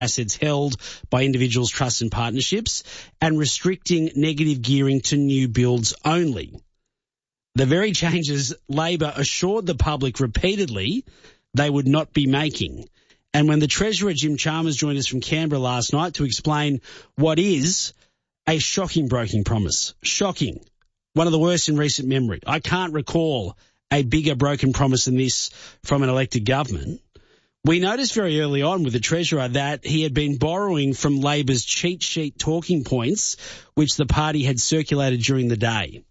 assets held by individuals, trusts and partnerships, and restricting negative gearing to new builds only. The very changes Labor assured the public repeatedly they would not be making. And when the Treasurer, Jim Chalmers, joined us from Canberra last night to explain what is a shocking broken promise. Shocking. One of the worst in recent memory. I can't recall a bigger broken promise than this from an elected government. We noticed very early on with the Treasurer that he had been borrowing from Labor's cheat sheet talking points, which the party had circulated during the day.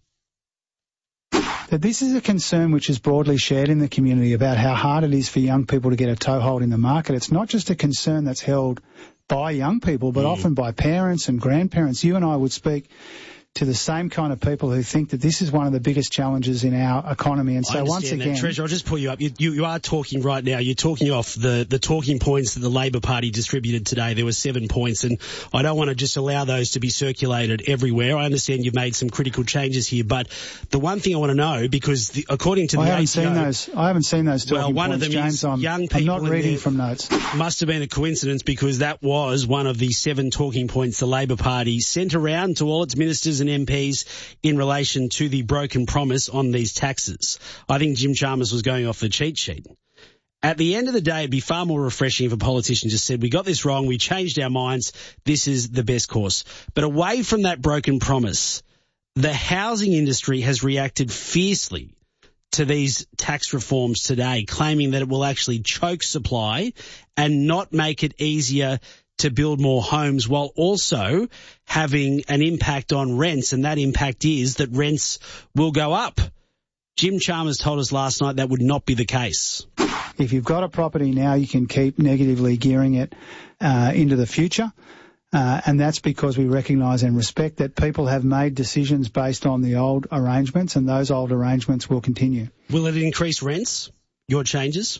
This is a concern which is broadly shared in the community about how hard it is for young people to get a toehold in the market. It's not just a concern that's held by young people, but often by parents and grandparents. You and I would speak to the same kind of people who think that this is one of the biggest challenges in our economy. And so once again... Treasurer, I'll just pull you up. You are talking right now. You're talking off the talking points that the Labor Party distributed today. There were 7 points, and I don't want to just allow those to be circulated everywhere. I understand you've made some critical changes here, but the one thing I want to know, because according to the ATO... I haven't seen those talking one points, of them James. Is young people I'm not reading from notes. Must have been a coincidence, because that was one of the 7 talking points the Labor Party sent around to all its ministers and MPs in relation to the broken promise on these taxes. I think Jim Chalmers was going off the cheat sheet. At the end of the day, it'd be far more refreshing if a politician just said, we got this wrong, we changed our minds, this is the best course. But away from that broken promise, the housing industry has reacted fiercely to these tax reforms today, claiming that it will actually choke supply and not make it easier to build more homes, while also having an impact on rents, and that impact is that rents will go up. Jim Chalmers told us last night that would not be the case. If you've got a property now, you can keep negatively gearing it into the future, and that's because we recognise and respect that people have made decisions based on the old arrangements, and those old arrangements will continue. Will it increase rents, your changes?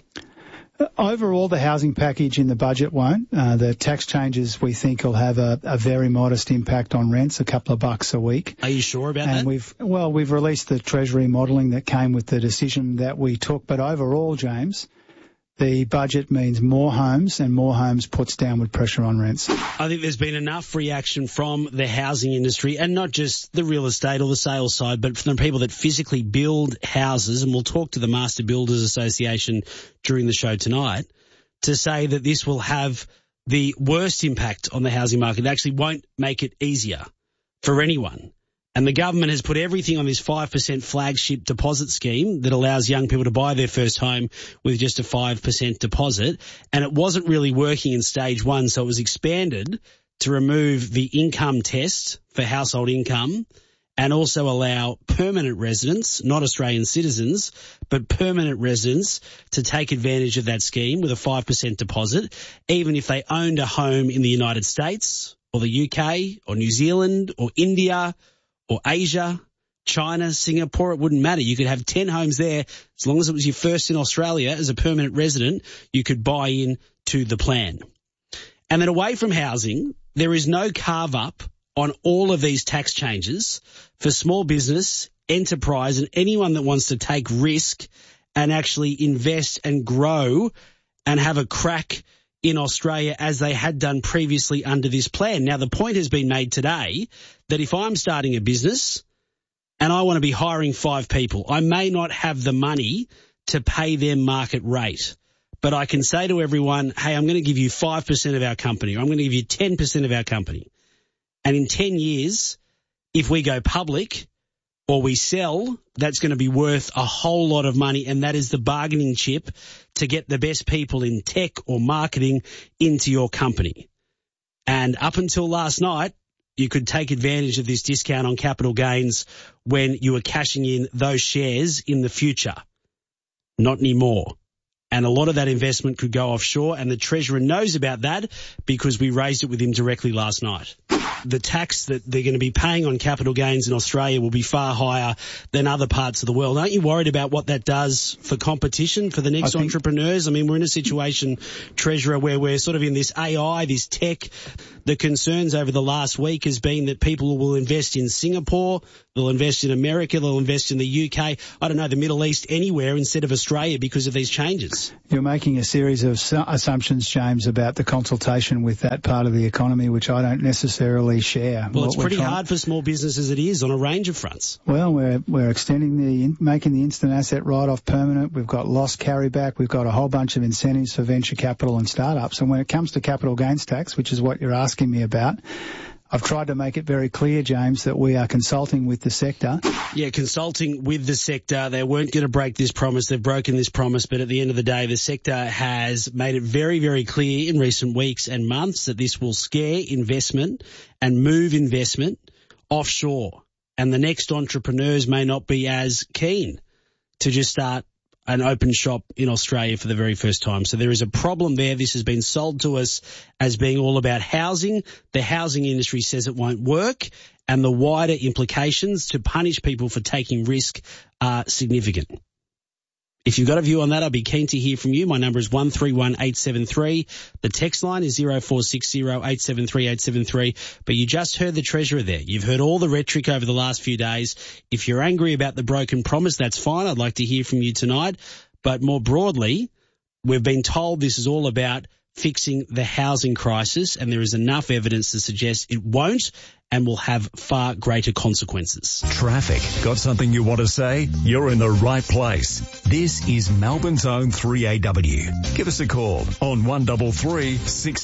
Overall, the housing package in the budget won't. The tax changes, we think, will have a very modest impact on rents, a couple of bucks a week. Are you sure about that? And we've released the Treasury modelling that came with the decision that we took. But overall, James, the budget means more homes, and more homes puts downward pressure on rents. I think there's been enough reaction from the housing industry, and not just the real estate or the sales side, but from the people that physically build houses, and we'll talk to the Master Builders Association during the show tonight, to say that this will have the worst impact on the housing market. It actually won't make it easier for anyone. And the government has put everything on this 5% flagship deposit scheme that allows young people to buy their first home with just a 5% deposit. And it wasn't really working in stage 1, so it was expanded to remove the income test for household income and also allow permanent residents, not Australian citizens, but permanent residents to take advantage of that scheme with a 5% deposit, even if they owned a home in the United States or the UK or New Zealand or India or Asia, China, Singapore. It wouldn't matter. You could have 10 homes there. As long as it was your first in Australia as a permanent resident, you could buy in to the plan. And then away from housing, there is no carve up on all of these tax changes for small business, enterprise, and anyone that wants to take risk and actually invest and grow and have a crack in Australia as they had done previously under this plan. Now, the point has been made today that if I'm starting a business and I want to be hiring 5 people, I may not have the money to pay their market rate, but I can say to everyone, hey, I'm going to give you 5% of our company, or I'm going to give you 10% of our company. And in 10 years, if we go public or we sell, that's going to be worth a whole lot of money, and that is the bargaining chip to get the best people in tech or marketing into your company. And up until last night, you could take advantage of this discount on capital gains when you were cashing in those shares in the future. Not anymore. And a lot of that investment could go offshore, and the Treasurer knows about that because we raised it with him directly last night. The tax that they're going to be paying on capital gains in Australia will be far higher than other parts of the world. Aren't you worried about what that does for competition for the next entrepreneurs? I mean, we're in a situation, Treasurer, where we're sort of in this AI, this tech. The concerns over the last week has been that people will invest in Singapore, They'll invest in America. They'll invest in the UK. I don't know, the Middle East, anywhere instead of Australia because of these changes. You're making a series of assumptions, James, about the consultation with that part of the economy, which I don't necessarily share. Well, it's pretty hard for small business as it is on a range of fronts. Well, we're extending making the instant asset write-off permanent. We've got loss carryback. We've got a whole bunch of incentives for venture capital and startups. And when it comes to capital gains tax, which is what you're asking me about, I've tried to make it very clear, James, that we are consulting with the sector. Yeah, consulting with the sector. They weren't going to break this promise. They've broken this promise. But at the end of the day, the sector has made it very, very clear in recent weeks and months that this will scare investment and move investment offshore. And the next entrepreneurs may not be as keen to just start an open shop in Australia for the very first time. So there is a problem there. This has been sold to us as being all about housing. The housing industry says it won't work, and the wider implications to punish people for taking risk are significant. If you've got a view on that, I'd be keen to hear from you. My number is 131873. The text line is 0460 873 873. But you just heard the Treasurer there. You've heard all the rhetoric over the last few days. If you're angry about the broken promise, that's fine. I'd like to hear from you tonight. But more broadly, we've been told this is all about fixing the housing crisis, and there is enough evidence to suggest it won't and will have far greater consequences. Traffic. Got something you want to say? You're in the right place. This is Melbourne's own 3AW. Give us a call on 133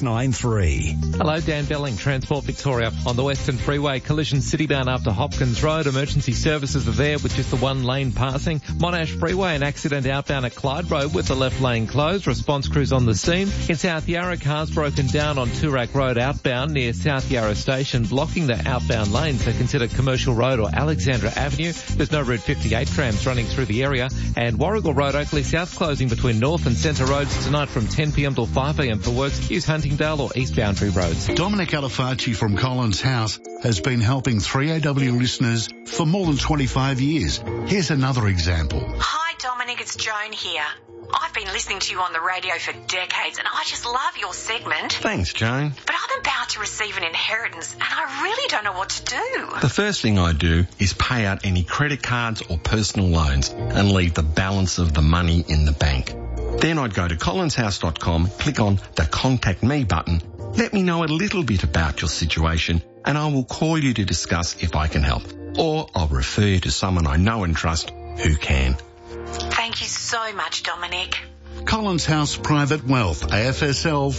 693. Hello, Dan Belling, Transport Victoria. On the Western Freeway, collision citybound after Hopkins Road. Emergency services are there with just the one lane passing. Monash Freeway, an accident outbound at Clyde Road with the left lane closed. Response crews on the scene. In South Yarra, cars broken down on Toorak Road outbound near South Yarra Station, blocking the outbound lanes. So consider Commercial Road or Alexandra Avenue. There's no Route 58 trams running through the area. And Warrigal Road, Oakley South, closing between North and Centre Roads tonight from 10pm till 5am for works. Use Huntingdale or East Boundary Roads. Dominic Alafaci from Collins House has been helping 3AW listeners for more than 25 years. Here's another example. Hi Dominic, it's Joan here. I've been listening to you on the radio for decades and I just love your segment. Thanks, Joan. But I'm about to receive an inheritance and I really don't know what to do. The first thing I do is pay out any credit cards or personal loans and leave the balance of the money in the bank. Then I'd go to collinshouse.com, click on the Contact Me button, let me know a little bit about your situation and I will call you to discuss if I can help. Or I'll refer you to someone I know and trust who can. Thank you so much, Dominic. Collins House Private Wealth, AFSL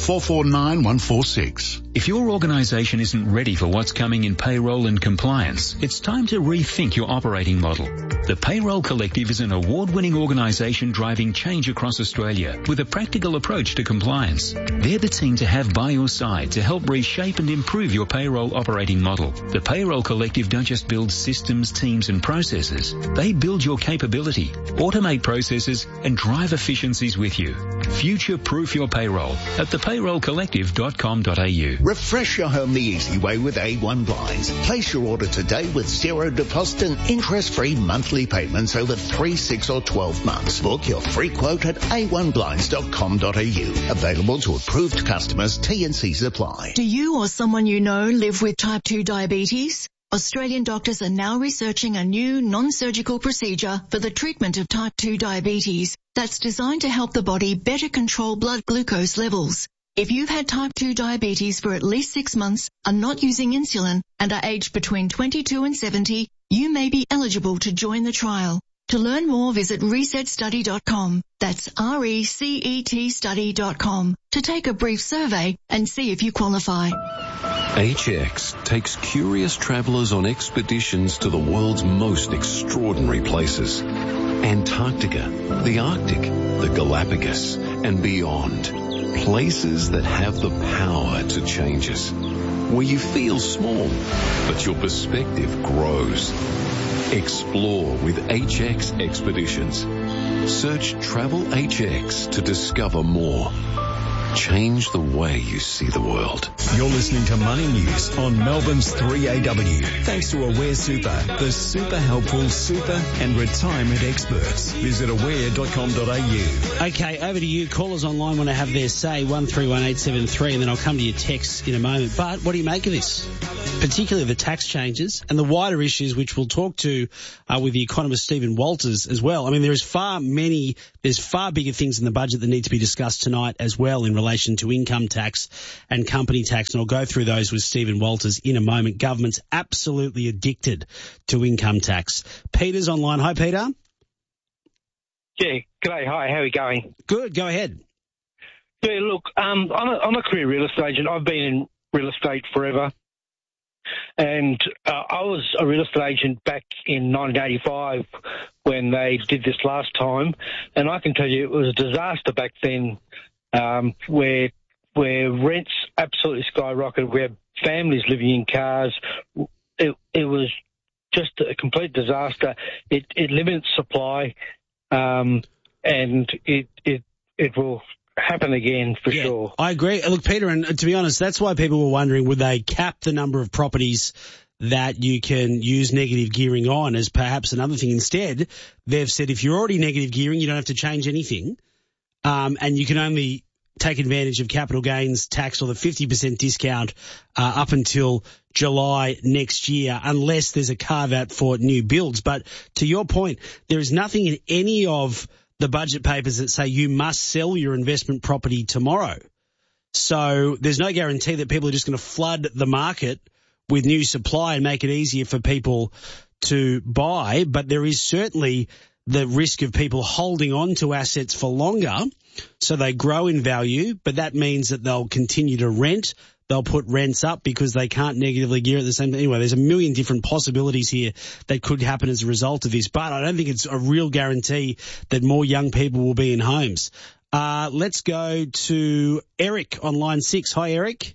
449146. If your organisation isn't ready for what's coming in payroll and compliance, it's time to rethink your operating model. The Payroll Collective is an award-winning organisation driving change across Australia with a practical approach to compliance. They're the team to have by your side to help reshape and improve your payroll operating model. The Payroll Collective don't just build systems, teams and processes. They build your capability, automate processes and drive efficiencies with you. Future-proof your payroll at thepayrollcollective.com.au. Refresh your home the easy way with A1 Blinds. Place your order today with zero deposit and interest-free monthly payments over 3, 6 or 12 months. Book your free quote at a1blinds.com.au. Available to approved customers. T&Cs apply. Do you or someone you know live with type 2 diabetes? Australian doctors are now researching a new non-surgical procedure for the treatment of type 2 diabetes that's designed to help the body better control blood glucose levels. If you've had type 2 diabetes for at least 6 months, are not using insulin, and are aged between 22 and 70, you may be eligible to join the trial. To learn more, visit resetstudy.com. That's RECET study.com to take a brief survey and see if you qualify. HX takes curious travellers on expeditions to the world's most extraordinary places. Antarctica, the Arctic, the Galapagos, and beyond. Places that have the power to change us. Where you feel small, but your perspective grows. Explore with HX Expeditions. Search Travel HX to discover more. Change the way you see the world. You're listening to Money News on Melbourne's 3AW. Thanks to Aware Super, the super helpful super and retirement experts. Visit aware.com.au. Okay, over to you. Callers online want to have their say, 131873, and then I'll come to your texts in a moment. But what do you make of this? particularly the tax changes and the wider issues which we'll talk to with the economist Stephen Walters as well. I mean, there's far bigger things in the budget that need to be discussed tonight as well in relation to income tax and company tax, and I'll go through those with Stephen Walters in a moment. Government's absolutely addicted to income tax. Peter's online. Hi, Peter. Yeah, g'day. Hi, how are you going? Good, go ahead. Yeah, look, I'm a career real estate agent. I've been in real estate forever. And I was a real estate agent back in 1985 when they did this last time. And I can tell you it was a disaster back then where rents absolutely skyrocketed, where families living in cars. It was just a complete disaster. It limits supply and it will happen again for sure. I agree. Look, Peter, and to be honest, that's why people were wondering, would they cap the number of properties that you can use negative gearing on as perhaps another thing? Instead, they've said if you're already negative gearing, you don't have to change anything, and you can only take advantage of capital gains tax or the 50% discount up until July next year, unless there's a carve-out for new builds. But to your point, there is nothing in any of the budget papers that say you must sell your investment property tomorrow. So there's no guarantee that people are just going to flood the market with new supply and make it easier for people to buy. But there is certainly the risk of people holding on to assets for longer so they grow in value, but that means that they'll continue to rent. They'll put rents up because they can't negatively gear at the same time. Anyway, there's a million different possibilities here that could happen as a result of this, but I don't think it's a real guarantee that more young people will be in homes. Let's go to Eric on line 6. Hi, Eric.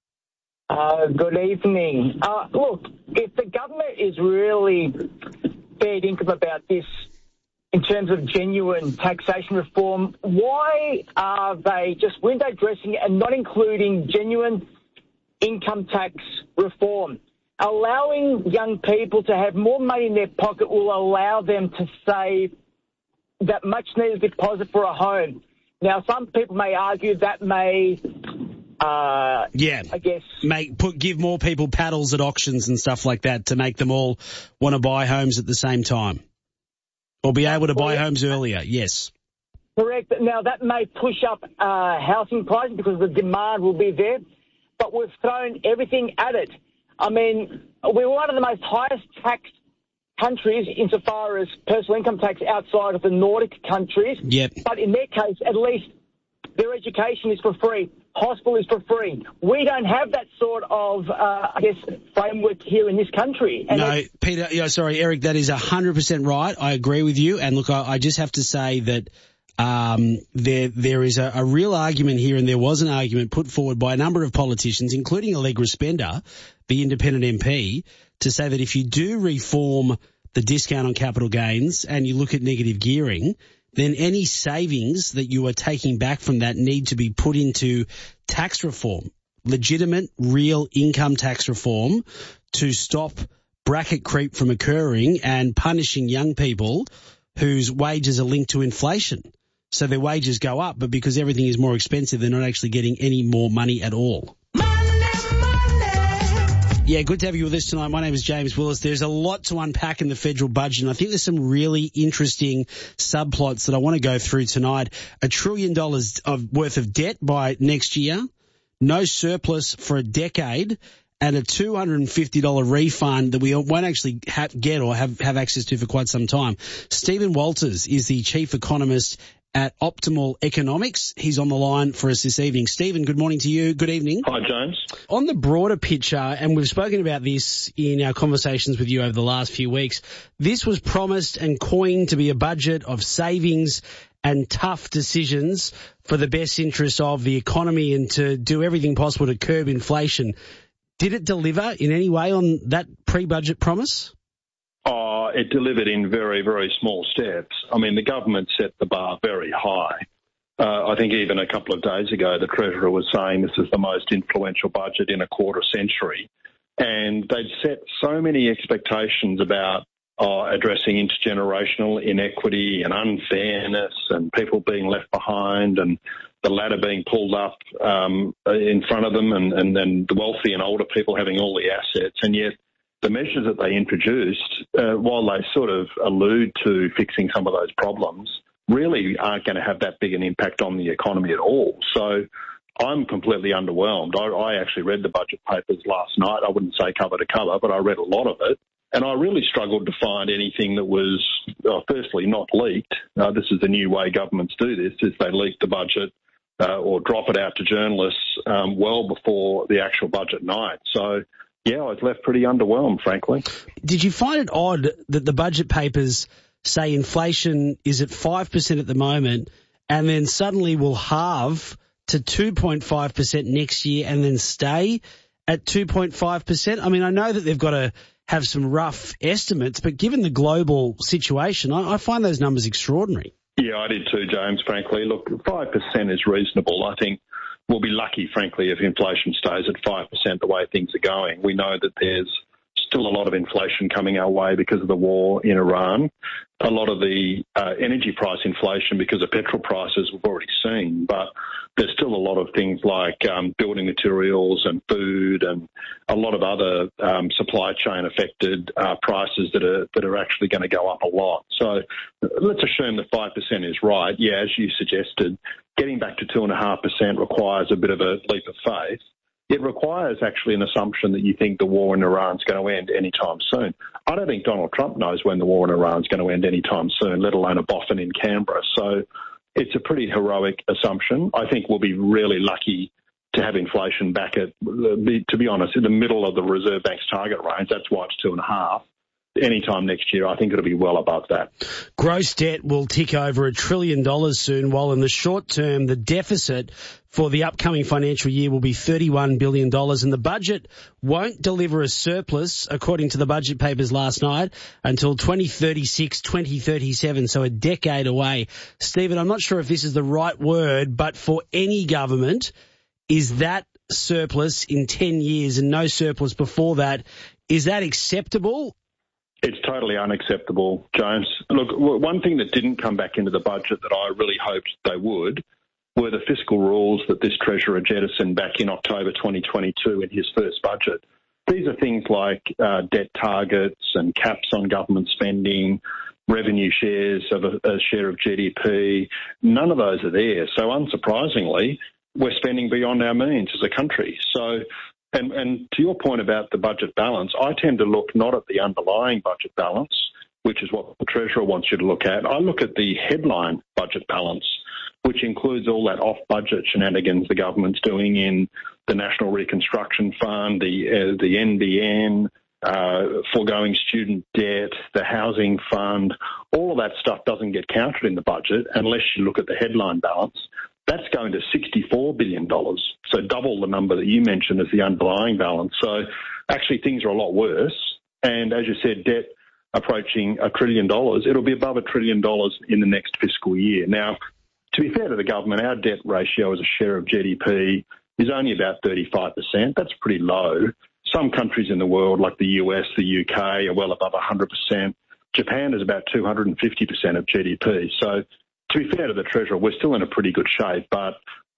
Good evening. Look, if the government is really fair dinkum about this in terms of genuine taxation reform, why are they just window dressing and not including genuine income tax reform? Allowing young people to have more money in their pocket will allow them to save that much needed deposit for a home. Now, some people may argue that may, I guess, give more people paddles at auctions and stuff like that to make them all want to buy homes at the same time, or be able to buy homes earlier. Yes. Correct. Now, that may push up housing prices because the demand will be there, but we've thrown everything at it. I mean, we're one of the most highest taxed countries insofar as personal income tax outside of the Nordic countries. Yep. But in their case, at least their education is for free. Hospital is for free. We don't have that sort of, framework here in this country. And no, Peter, Eric, that is 100% right. I agree with you. And look, I just have to say that there is a real argument here, and there was an argument put forward by a number of politicians, including Allegra Spender, the independent MP, to say that if you do reform the discount on capital gains and you look at negative gearing, then any savings that you are taking back from that need to be put into tax reform, legitimate, real income tax reform, to stop bracket creep from occurring and punishing young people whose wages are linked to inflation. So their wages go up, but because everything is more expensive, they're not actually getting any more money at all. Yeah, good to have you with us tonight. My name is James Willis. There's a lot to unpack in the federal budget, and I think there's some really interesting subplots that I want to go through tonight. $1 trillion worth of debt by next year, no surplus for a decade, and a $250 refund that we won't actually get or have access to for quite some time. Stephen Walters is the chief economist at Optimal Economics. He's on the line for us this evening. Stephen, good morning to you. Good evening. Hi, James. On the broader picture, and we've spoken about this in our conversations with you over the last few weeks, this was promised and coined to be a budget of savings and tough decisions for the best interests of the economy and to do everything possible to curb inflation. Did it deliver in any way on that pre-budget promise? It delivered in very, very small steps. I mean, the government set the bar very high. I think even a couple of days ago, the Treasurer was saying this is the most influential budget in a quarter century. And they'd set so many expectations about addressing intergenerational inequity and unfairness and people being left behind and the ladder being pulled up in front of them, and then the wealthy and older people having all the assets. And yet the measures that they introduced, while they sort of allude to fixing some of those problems, really aren't going to have that big an impact on the economy at all. So I'm completely underwhelmed. I actually read the budget papers last night. I wouldn't say cover to cover, but I read a lot of it. And I really struggled to find anything that was, firstly, not leaked. This is the new way governments do this, is they leak the budget or drop it out to journalists well before the actual budget night. So, yeah, I was left pretty underwhelmed, frankly. Did you find it odd that the budget papers say inflation is at 5% at the moment and then suddenly will halve to 2.5% next year and then stay at 2.5%? I mean, I know that they've got to have some rough estimates, but given the global situation, I find those numbers extraordinary. Yeah, I did too, James, frankly. Look, 5% is reasonable. I think we'll be lucky, frankly, if inflation stays at 5% the way things are going. We know that there's still a lot of inflation coming our way because of the war in Iran. A lot of the energy price inflation because of petrol prices we've already seen, but there's still a lot of things like building materials and food and a lot of other supply chain affected prices that are actually going to go up a lot. So let's assume that 5% is right. Yeah, as you suggested, getting back to 2.5% requires a bit of a leap of faith. It requires actually an assumption that you think the war in Iran is going to end anytime soon. I don't think Donald Trump knows when the war in Iran is going to end anytime soon, let alone a boffin in Canberra. So it's a pretty heroic assumption. I think we'll be really lucky to have inflation back at, to be honest, in the middle of the Reserve Bank's target range. That's why it's 2.5. Anytime next year, I think it'll be well above that. Gross debt will tick over $1 trillion soon, while in the short term, the deficit for the upcoming financial year will be $31 billion. And the budget won't deliver a surplus, according to the budget papers last night, until 2036, 2037, so a decade away. Stephen, I'm not sure if this is the right word, but for any government, is that surplus in 10 years and no surplus before that, is that acceptable? It's totally unacceptable, James. Look, one thing that didn't come back into the budget that I really hoped they would were the fiscal rules that this Treasurer jettisoned back in October 2022 in his first budget. These are things like debt targets and caps on government spending, revenue shares of a share of GDP. None of those are there. So unsurprisingly, we're spending beyond our means as a country. So And to your point about the budget balance, I tend to look not at the underlying budget balance, which is what the Treasurer wants you to look at. I look at the headline budget balance, which includes all that off-budget shenanigans the government's doing in the National Reconstruction Fund, the NBN, foregoing student debt, the housing fund. All of that stuff doesn't get counted in the budget unless you look at the headline balance. That's going to $64 billion, so double the number that you mentioned as the underlying balance. So actually things are a lot worse. And as you said, debt approaching $1 trillion. It'll be above $1 trillion in the next fiscal year. Now, to be fair to the government, our debt ratio as a share of GDP is only about 35%. That's pretty low. Some countries in the world, like the US, the UK, are well above 100%. Japan is about 250% of GDP. So to be fair to the Treasurer, we're still in a pretty good shape, but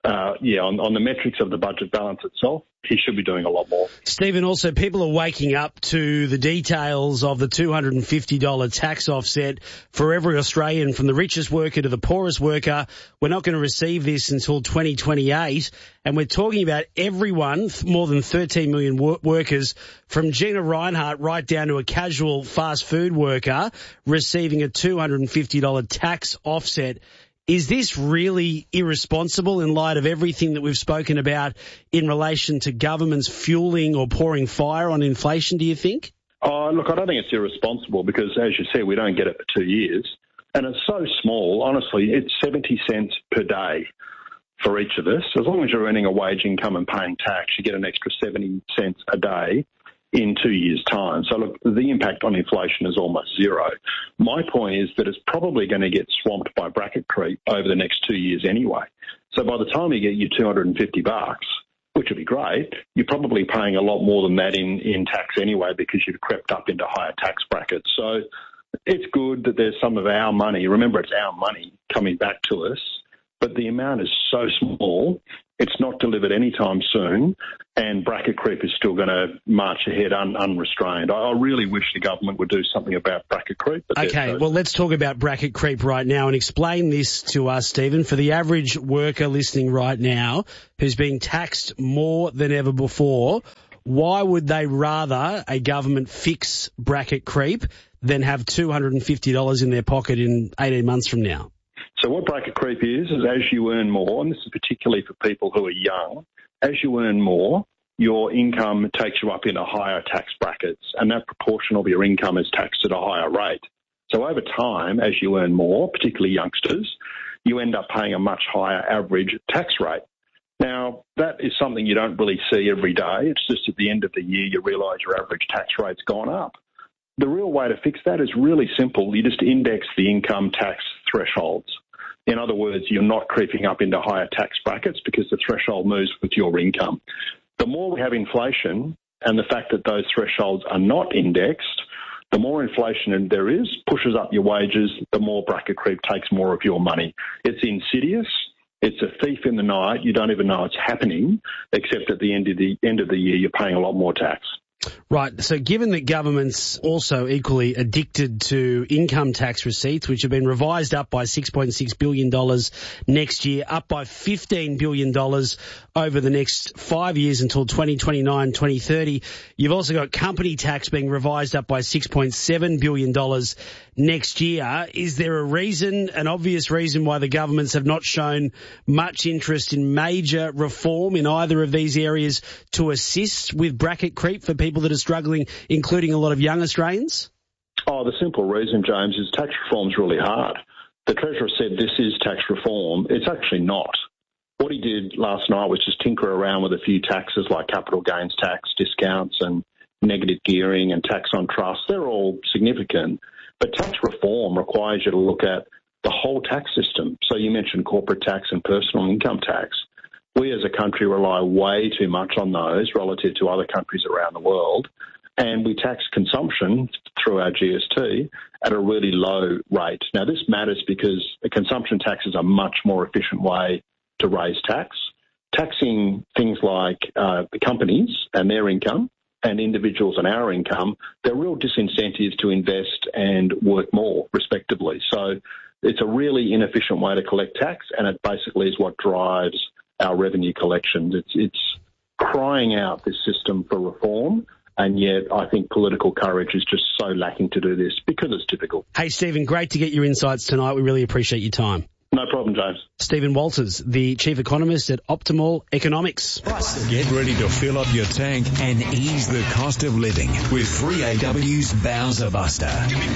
on the metrics of the budget balance itself, he should be doing a lot more. Stephen, also people are waking up to the details of the $250 tax offset for every Australian, from the richest worker to the poorest worker. We're not going to receive this until 2028, and we're talking about everyone, more than 13 million workers, from Gina Reinhart right down to a casual fast food worker, receiving a $250 tax offset. Is this really irresponsible in light of everything that we've spoken about in relation to governments fueling or pouring fire on inflation, do you think? Look, I don't think it's irresponsible because, as you said, we don't get it for 2 years. And it's so small, honestly, it's 70 cents per day for each of us. As long as you're earning a wage income and paying tax, you get an extra 70 cents a day in 2 years' time. So, look, the impact on inflation is almost zero. My point is that it's probably going to get swamped by bracket creep over the next 2 years anyway. So by the time you get your $250, which would be great, you're probably paying a lot more than that in tax anyway because you've crept up into higher tax brackets. So it's good that there's some of our money. Remember, it's our money coming back to us. but the amount is so small, it's not delivered anytime soon, and bracket creep is still going to march ahead unrestrained. I really wish the government would do something about bracket creep. Okay, well, let's talk about bracket creep right now and explain this to us, Stephen. For the average worker listening right now who's being taxed more than ever before, why would they rather a government fix bracket creep than have $250 in their pocket in 18 months from now? So what bracket creep is as you earn more, and this is particularly for people who are young, as you earn more, your income takes you up into higher tax brackets, and that proportion of your income is taxed at a higher rate. So over time, as you earn more, particularly youngsters, you end up paying a much higher average tax rate. Now, that is something you don't really see every day. It's just at the end of the year you realise your average tax rate's gone up. The real way to fix that is really simple. You just index the income tax thresholds. In other words, you're not creeping up into higher tax brackets because the threshold moves with your income. The more we have inflation and the fact that those thresholds are not indexed, the more inflation there is, pushes up your wages, the more bracket creep takes more of your money. It's insidious. It's a thief in the night. You don't even know it's happening, except at the end of the year, you're paying a lot more tax. Right. So given that government's also equally addicted to income tax receipts, which have been revised up by $6.6 billion next year, up by $15 billion over the next 5 years until 2029, 2030, you've also got company tax being revised up by $6.7 billion next year. Is there a reason, an obvious reason, why the governments have not shown much interest in major reform in either of these areas to assist with bracket creep for people that are struggling, including a lot of young Australians? Oh, the simple reason, James, is tax reform's really hard. The Treasurer said this is tax reform. It's actually not. What he did last night was just tinker around with a few taxes like capital gains tax, discounts and negative gearing and tax on trust. They're all significant. But tax reform requires you to look at the whole tax system. So you mentioned corporate tax and personal income tax. We as a country rely way too much on those relative to other countries around the world, and we tax consumption through our GST at a really low rate. Now, this matters because the consumption tax is a much more efficient way to raise tax. Taxing things like the companies and their income and individuals and our income, they're real disincentives to invest and work more, respectively. So it's a really inefficient way to collect tax, and it basically is what drives our revenue collections. It's crying out, this system, for reform, and yet I think political courage is just so lacking to do this because it's difficult. Hey, Stephen, great to get your insights tonight. We really appreciate your time. No problem, James. Stephen Walters, the Chief Economist at Optimal Economics. Get ready to fill up your tank and ease the cost of living with 3AW's Bowser Buster.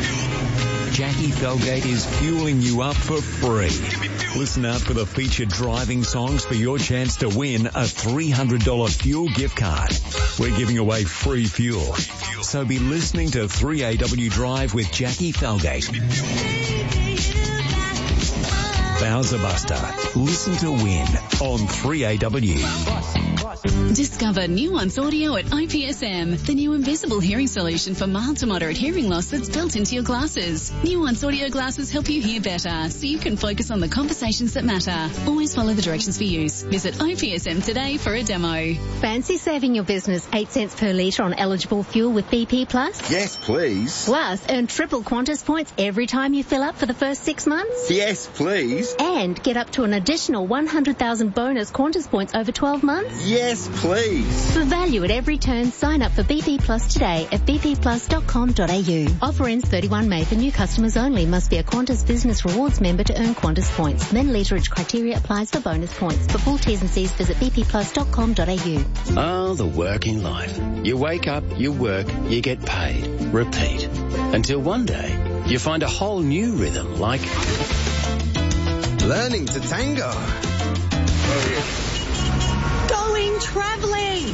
Jackie Felgate is fueling you up for free. Listen out for the featured driving songs for your chance to win a $300 fuel gift card. We're giving away free fuel. So be listening to 3AW Drive with Jackie Felgate. Bowser Buster. Listen to win on 3AW. Discover Nuance Audio at IPSM, the new invisible hearing solution for mild to moderate hearing loss that's built into your glasses. Nuance Audio glasses help you hear better so you can focus on the conversations that matter. Always follow the directions for use. Visit IPSM today for a demo. Fancy saving your business 8 cents per litre on eligible fuel with BP Plus? Yes, please. Plus, earn triple Qantas points every time you fill up for the first 6 months? Yes, please. And get up to an additional 100,000 bonus Qantas points over 12 months? Yes, please. For value at every turn, sign up for BP Plus today at bpplus.com.au. Offer ends 31 May for new customers only. Must be a Qantas Business Rewards member to earn Qantas points. Then literage criteria applies for bonus points. For full T's and C's, visit bpplus.com.au. Oh, the working life. You wake up, you work, you get paid. Repeat. Until one day, you find a whole new rhythm like learning to tango. Going travelling.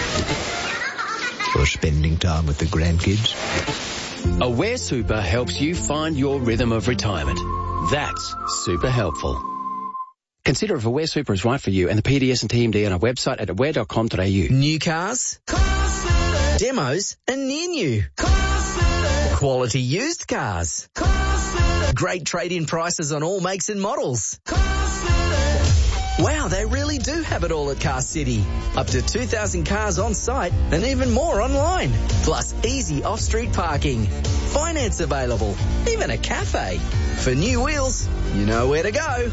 Or spending time with the grandkids. Aware Super helps you find your rhythm of retirement. That's super helpful. Consider if Aware Super is right for you and the PDS and TMD on our website at aware.com.au. New cars, demos and near new. Quality used cars. Great trade-in prices on all makes and models. Wow, they really do have it all at Car City. Up to 2,000 cars on site and even more online. Plus easy off-street parking. Finance available. Even a cafe. For new wheels, you know where to go.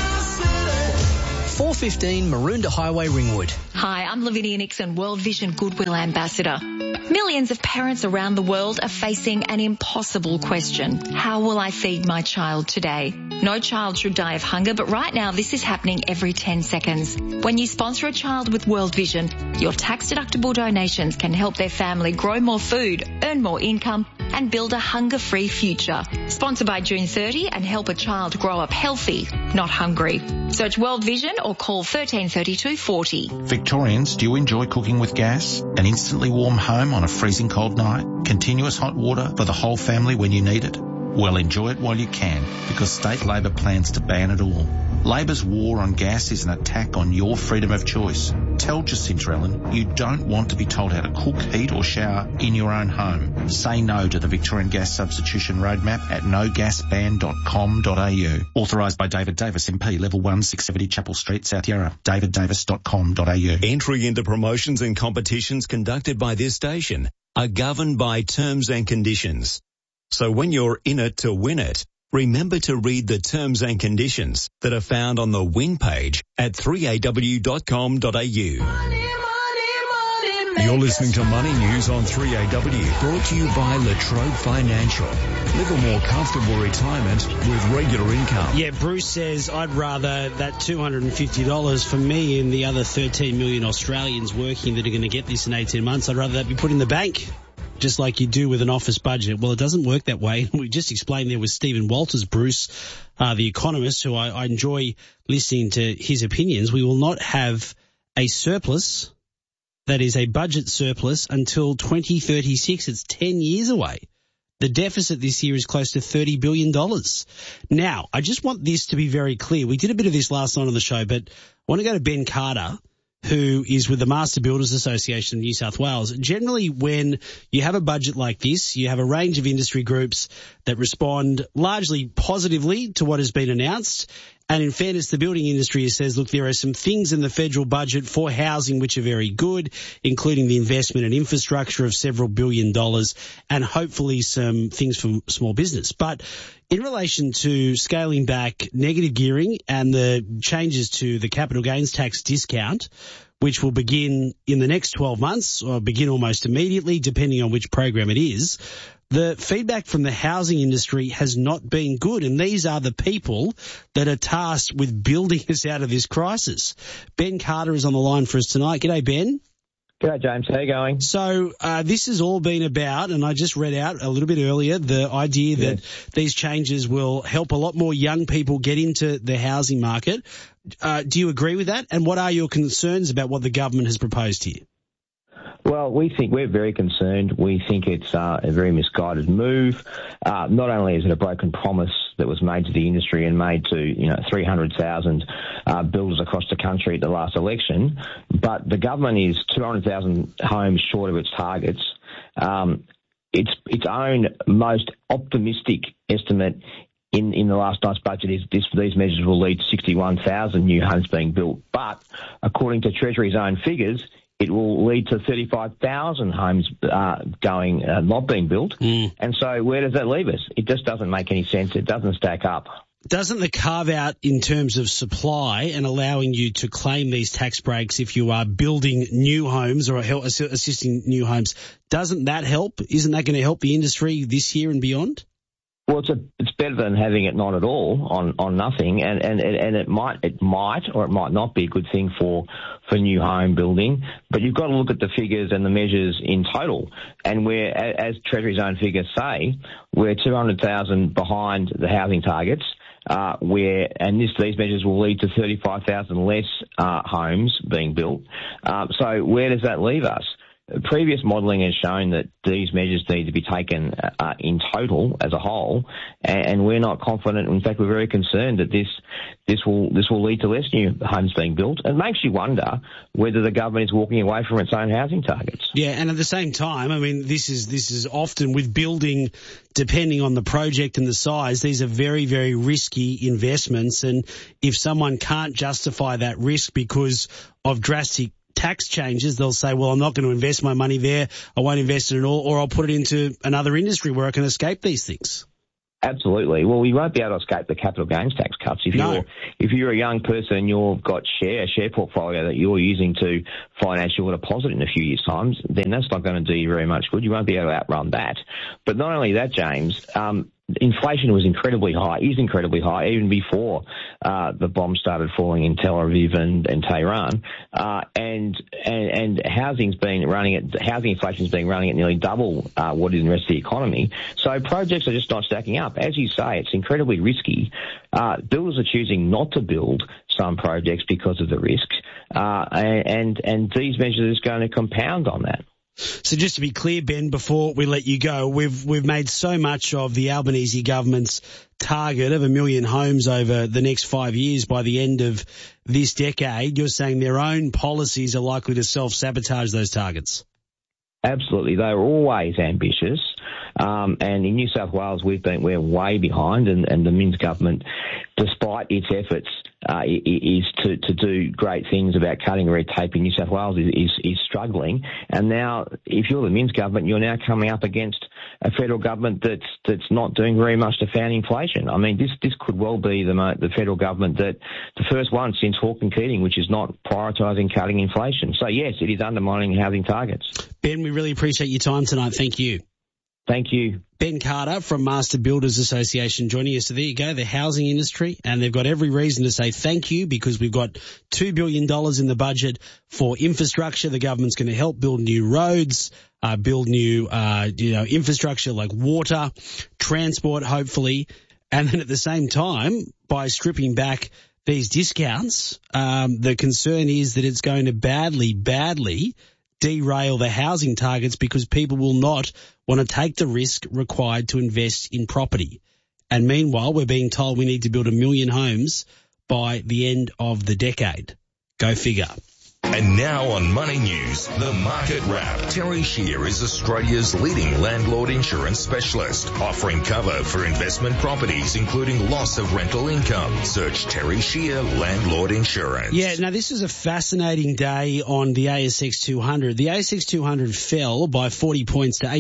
415 Maroondah Highway, Ringwood. Hi, I'm Lavinia Nixon, World Vision Goodwill Ambassador. Millions of parents around the world are facing an impossible question. How will I feed my child today? No child should die of hunger, but right now this is happening every 10 seconds. When you sponsor a child with World Vision, your tax-deductible donations can help their family grow more food, earn more income, and build a hunger-free future. Sponsor by June 30 and help a child grow up healthy, not hungry. Search World Vision or call 1332 40. Victorians, do you enjoy cooking with gas? An instantly warm home on a freezing cold night? Continuous hot water for the whole family when you need it? Well, enjoy it while you can, because State Labor plans to ban it all. Labor's war on gas is an attack on your freedom of choice. Tell Jacinta Allen you don't want to be told how to cook, heat or shower in your own home. Say no to the Victorian Gas Substitution Roadmap at nogasban.com.au. Authorised by David Davis, MP, Level 1, 670 Chapel Street, South Yarra. daviddavis.com.au. Entry into promotions and competitions conducted by this station are governed by terms and conditions. So when you're in it to win it, remember to read the terms and conditions that are found on the win page at 3aw.com.au. You're listening to Money News on 3AW, brought to you by Latrobe Financial. Live a more comfortable retirement with regular income. Yeah, Bruce says, I'd rather that $250 for me and the other 13 million Australians working that are going to get this in 18 months. I'd rather that be put in the bank, just like you do with an office budget. Well, it doesn't work that way. We just explained there with Stephen Walters, Bruce, the economist, who I enjoy listening to his opinions. We will not have a surplus that is a budget surplus until 2036. It's 10 years away. The deficit this year is close to $30 billion. Now, I just want this to be very clear. We did a bit of this last night on the show, but I want to go to Ben Carter, who is with the Master Builders Association of New South Wales. Generally, when you have a budget like this, you have a range of industry groups that respond largely positively to what has been announced. And in fairness, the building industry says, look, there are some things in the federal budget for housing which are very good, including the investment in infrastructure of several $1 billion and hopefully some things for small business. But in relation to scaling back negative gearing and the changes to the capital gains tax discount, which will begin in the next 12 months or begin almost immediately, depending on which program it is, the feedback from the housing industry has not been good. And these are the people that are tasked with building us out of this crisis. Ben Carter is on the line for us tonight. G'day, Ben. G'day, James. How are you going? So this has all been about, and I just read out a little bit earlier, the idea that these changes will help a lot more young people get into the housing market. Do you agree with that? And what are your concerns about what the government has proposed here? Well, we're very concerned. We think it's a very misguided move. Not only is it a broken promise that was made to the industry and made to 300,000 builders across the country at the last election, but the government is 200,000 homes short of its targets. Its own most optimistic estimate in the last night's budget is these measures will lead to 61,000 new homes being built. But according to Treasury's own figures, it will lead to 35,000 homes not being built. And so where does that leave us? It just doesn't make any sense. It doesn't stack up. Doesn't the carve-out in terms of supply and allowing you to claim these tax breaks if you are building new homes or assisting new homes, doesn't that help? Isn't that going to help the industry this year and beyond? Well, it's better than having it not at all on nothing, and it might or it might not be a good thing for new home building. But you've got to look at the figures and the measures in total. And we're, as Treasury's own figures say, we're 200,000 behind the housing targets. These measures will lead to 35,000 less homes being built. So where does that leave us? previous modelling has shown that these measures need to be taken in total as a whole, and we're not confident. In fact, we're very concerned that this will lead to less new homes being built. It makes you wonder whether the government is walking away from its own housing targets. Yeah, and at the same time, I mean, this is often with building, depending on the project and the size, these are very, very risky investments, and if someone can't justify that risk because of drastic tax changes, they'll say, well, I'm not going to invest my money there, I won't invest it at all, or I'll put it into another industry where I can escape these things. Absolutely. Well, you won't be able to escape the capital gains tax cuts. If you're a young person and you've got a share portfolio that you're using to finance your deposit in a few years' time, then that's not going to do you very much good. You won't be able to outrun that. But not only that, James, inflation was incredibly high, is incredibly high, even before the bombs started falling in Tel Aviv and Tehran. And housing inflation's been running at nearly double what is in the rest of the economy. So projects are just not stacking up. As you say, it's incredibly risky. Builders are choosing not to build some projects because of the risks, and these measures are going to compound on that. So just to be clear, Ben, before we let you go, we've made so much of the Albanese government's target of 1 million homes over the next 5 years by the end of this decade. You're saying their own policies are likely to self-sabotage those targets? Absolutely. They're always ambitious. And in New South Wales, we're way behind, and the Minns government, despite its efforts, is to do great things about cutting red tape in New South Wales is struggling. And now, if you're the Minns government, you're now coming up against a federal government that's not doing very much to fan inflation. I mean, this could well be the federal government the first one since Hawke and Keating, which is not prioritising cutting inflation. So yes, it is undermining housing targets. Ben, we really appreciate your time tonight. Thank you. Thank you. Ben Carter from Master Builders Association joining us. So there you go, the housing industry, and they've got every reason to say thank you because we've got $2 billion in the budget for infrastructure. The government's going to help build new roads, build new, infrastructure like water, transport, hopefully. And then at the same time, by stripping back these discounts, the concern is that it's going to badly derail the housing targets because people will not want to take the risk required to invest in property. And meanwhile, we're being told we need to build 1 million homes by the end of the decade. Go figure. And now on Money News, the Market Wrap. Terry Shear is Australia's leading landlord insurance specialist, offering cover for investment properties, including loss of rental income. Search Terry Shear Landlord Insurance. Yeah, now this is a fascinating day on the ASX 200. The ASX 200 fell by 40 points to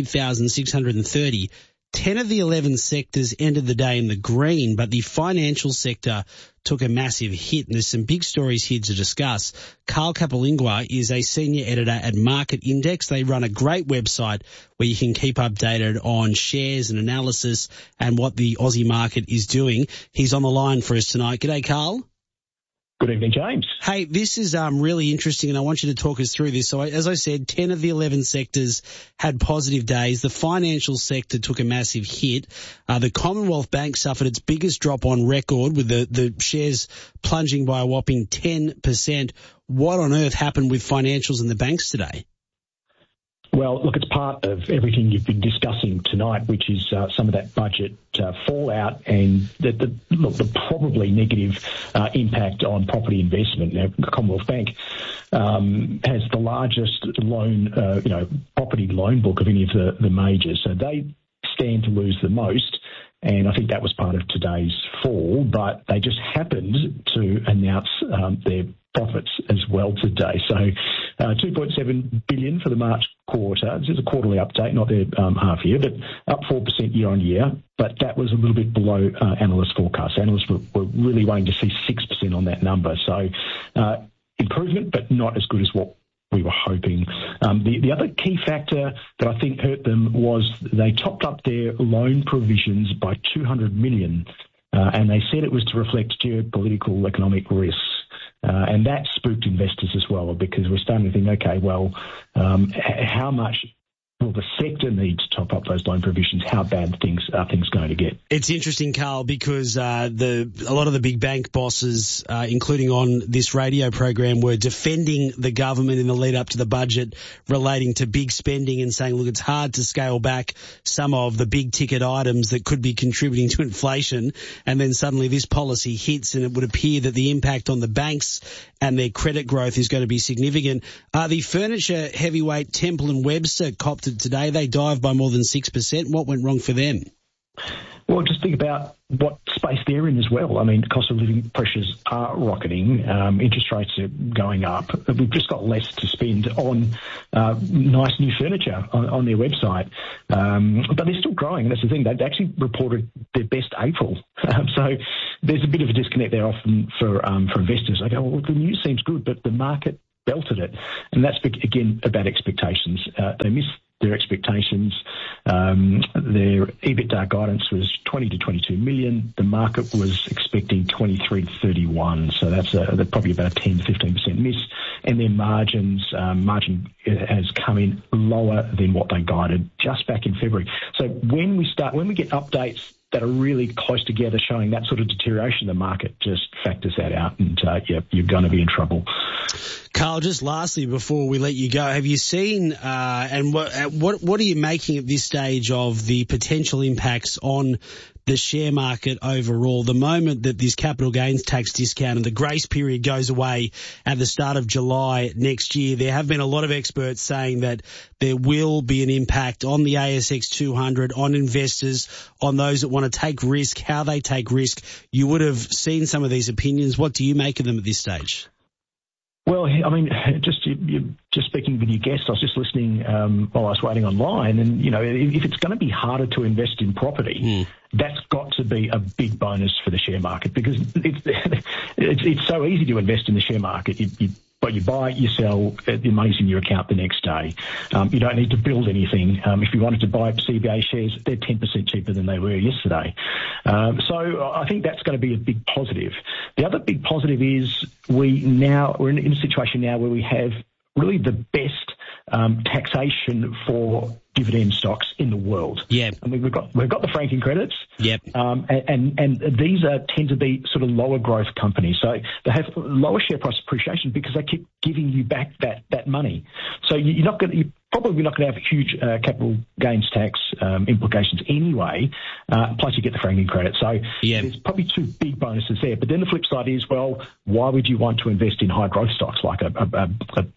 8,630. 10 of the 11 sectors ended the day in the green, but the financial sector took a massive hit, and there's some big stories here to discuss. Carl Capilingua is a senior editor at Market Index. They run a great website where you can keep updated on shares and analysis and what the Aussie market is doing. He's on the line for us tonight. G'day, Carl. Good evening, James. Hey, this is really interesting, and I want you to talk us through this. So, as I said, 10 of the 11 sectors had positive days. The financial sector took a massive hit. The Commonwealth Bank suffered its biggest drop on record, with the shares plunging by a whopping 10%. What on earth happened with financials and the banks today? Well, look, it's part of everything you've been discussing tonight, which is some of that budget fallout and the probably negative impact on property investment. Now, the Commonwealth Bank has the largest property loan book of any of the majors, so they stand to lose the most. And I think that was part of today's fall, but they just happened to announce their profits as well today. So $2.7 billion for the March quarter. This is a quarterly update, not their half year, but up 4% year on year. But that was a little bit below analyst forecasts. Analysts were really wanting to see 6% on that number. So improvement, but not as good as what we were hoping. The other key factor that I think hurt them was they topped up their loan provisions by $200 million, and they said it was to reflect geopolitical economic risks. And that spooked investors as well, because we're starting to think, okay, well, how much well, the sector needs to top up those loan provisions. How bad are things going to get? It's interesting, Carl, because a lot of the big bank bosses, including on this radio program, were defending the government in the lead up to the budget relating to big spending and saying, look, it's hard to scale back some of the big ticket items that could be contributing to inflation. And then suddenly this policy hits and it would appear that the impact on the banks and their credit growth is going to be significant. The furniture heavyweight Temple & Webster copped it today. They dived by more than 6%. What went wrong for them? Well, just think about what space they're in as well. I mean, cost of living pressures are rocketing. Interest rates are going up. We've just got less to spend on nice new furniture on their website. But they're still growing, and that's the thing. They've actually reported their best April. So there's a bit of a disconnect there often for investors. They go, well, the news seems good, but the market belted it. And that's, again, about expectations. They missed their expectations. Their EBITDA guidance was 20 to 22 million. The market was expecting 23 to 31. So that's probably about a 10 to 15% miss. And their margin has come in lower than what they guided just back in February. So when we get updates that are really close together showing that sort of deterioration, the market just factors that out, and you're going to be in trouble. Carl, just lastly before we let you go, have you seen and what are you making at this stage of the potential impacts on the share market overall? The moment that this capital gains tax discount and the grace period goes away at the start of July next year, there have been a lot of experts saying that there will be an impact on the ASX 200, on investors, on those that want to take risk, how they take risk. You would have seen some of these opinions. What do you make of them at this stage? Well, I mean, just speaking with your guests, I was just listening while I was waiting online, and, if it's going to be harder to invest in property, that's got to be a big bonus for the share market, because it's so easy to invest in the share market. You buy, you sell, the money's in your account the next day. You don't need to build anything. If you wanted to buy CBA shares, they're 10% cheaper than they were yesterday. So I think that's going to be a big positive. The other big positive is we're in a situation now where we have really the best taxation for dividend stocks in the world. Yeah. I mean, we've got the franking credits. Yep. And these tend to be sort of lower growth companies. So they have lower share price appreciation because they keep giving you back that money. So you're probably not going to have huge capital gains tax implications anyway. Plus you get the franking credit. So there's probably two big bonuses there. But then the flip side is, well, why would you want to invest in high growth stocks like a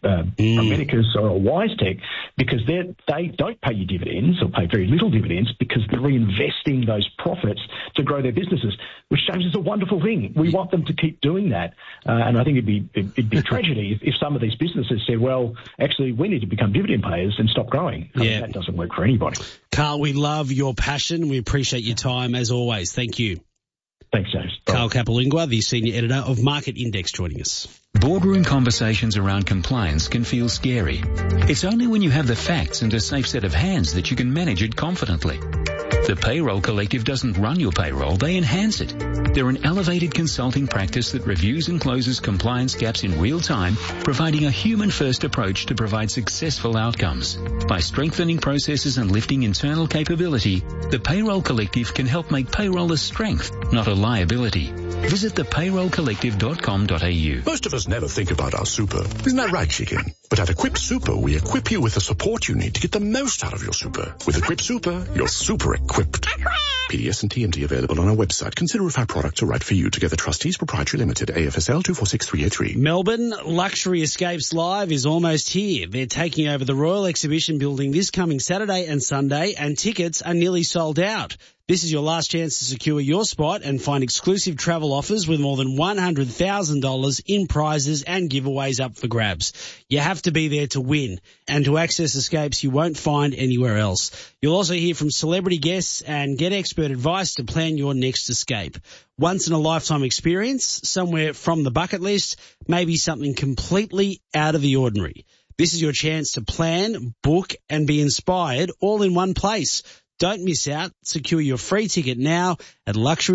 Medicus or a WiseTech? Because they don't pay you dividends, or pay very little dividends, because they're reinvesting those profits to grow their businesses, which James is a wonderful thing. We want them to keep doing that. And I think it'd be tragedy if some of these businesses said, well, actually, we need to become dividend payers and stop growing. I mean, that doesn't work for anybody. Carl, we love your passion. We appreciate your time as always. Thank you. Thanks, James. Carl Capilingua, the Senior Editor of Market Index, joining us. Boardroom conversations around compliance can feel scary. It's only when you have the facts and a safe set of hands that you can manage it confidently. The Payroll Collective doesn't run your payroll, they enhance it. They're an elevated consulting practice that reviews and closes compliance gaps in real time, providing a human-first approach to provide successful outcomes. By strengthening processes and lifting internal capability, the Payroll Collective can help make payroll a strength, not a liability. Visit thepayrollcollective.com.au. Most of us never think about our super. Isn't that right, Chicken? But at Equip Super, we equip you with the support you need to get the most out of your super. With Equip Super, you're super equipped. PDS and TMD available on our website. Consider if our products are right for you. Together Trustees Proprietary Limited, AFSL 246383. Melbourne Luxury Escapes Live is almost here. They're taking over the Royal Exhibition Building this coming Saturday and Sunday, and tickets are nearly sold out. This is your last chance to secure your spot and find exclusive travel offers with more than $100,000 in prizes and giveaways up for grabs. You have to be there to win and to access escapes you won't find anywhere else. You'll also hear from celebrity guests and get expert advice to plan your next escape. Once in a lifetime experience, somewhere from the bucket list, maybe something completely out of the ordinary. This is your chance to plan, book and be inspired all in one place. Don't miss out. Secure your free ticket now at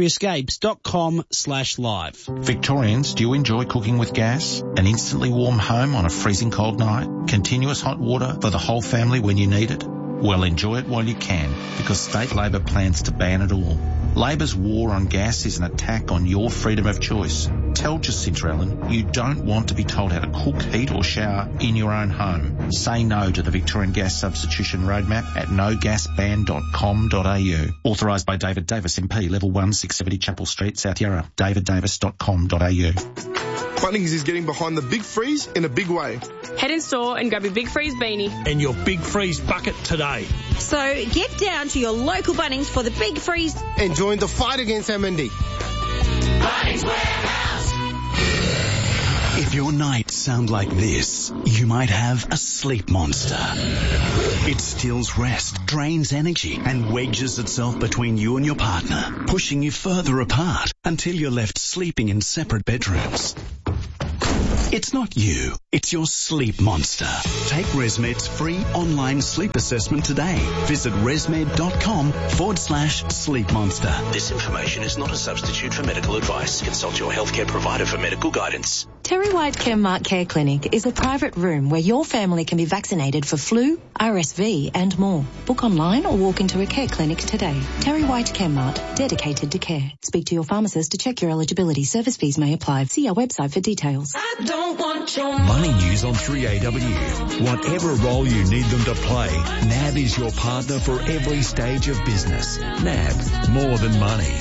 luxuryescapes.com/live. Victorians, do you enjoy cooking with gas? An instantly warm home on a freezing cold night? Continuous hot water for the whole family when you need it? Well, enjoy it while you can, because state Labor plans to ban it all. Labor's war on gas is an attack on your freedom of choice. Tell Jacinta Allen you don't want to be told how to cook, heat or shower in your own home. Say no to the Victorian Gas Substitution Roadmap at nogasban.com.au. Authorised by David Davis MP, Level 1, 670 Chapel Street, South Yarra. daviddavis.com.au. Bunnings is getting behind the Big Freeze in a big way. Head in store and grab your Big Freeze beanie and your Big Freeze bucket today. So get down to your local Bunnings for the Big Freeze and join the fight against MND. Bunnings Warehouse. If your nights sound like this, you might have a sleep monster. It steals rest, drains energy, and wedges itself between you and your partner, pushing you further apart until you're left sleeping in separate bedrooms. It's not you, it's your sleep monster. Take ResMed's free online sleep assessment today. Visit resmed.com/sleep monster. This information is not a substitute for medical advice. Consult your healthcare provider for medical guidance. Terry White Chemmart Care Clinic is a private room where your family can be vaccinated for flu, RSV and more. Book online or walk into a care clinic today. Terry White Chemmart, dedicated to care. Speak to your pharmacist to check your eligibility. Service fees may apply. See our website for details. I don't want your Money News on 3AW. Whatever role you need them to play, NAB is your partner for every stage of business. NAB, more than money.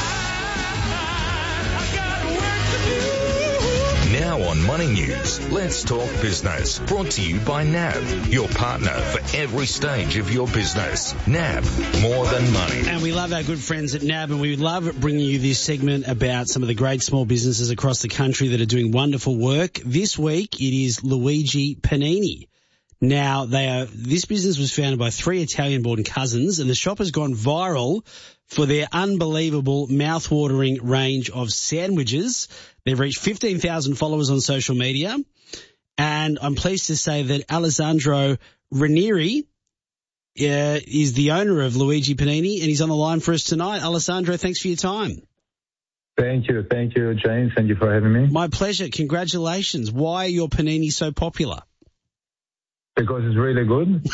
Now on Money News, let's talk business. Brought to you by NAB, your partner for every stage of your business. NAB, more than money. And we love our good friends at NAB, and we love bringing you this segment about some of the great small businesses across the country that are doing wonderful work. This week, it is Luigi Panini. Now, this business was founded by 3 Italian-born cousins, and the shop has gone viral for their unbelievable mouth-watering range of sandwiches. They've reached 15,000 followers on social media, and I'm pleased to say that Alessandro Ranieri is the owner of Luigi Panini, and he's on the line for us tonight. Alessandro, thanks for your time. Thank you, James. Thank you for having me. My pleasure. Congratulations. Why are your panini so popular? Because it's really good.